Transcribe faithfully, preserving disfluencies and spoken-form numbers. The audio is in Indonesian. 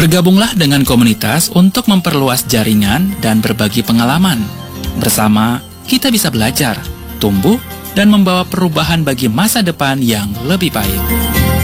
Bergabunglah dengan komunitas untuk memperluas jaringan dan berbagi pengalaman. Bersama, kita bisa belajar, tumbuh, dan membawa perubahan bagi masa depan yang lebih baik.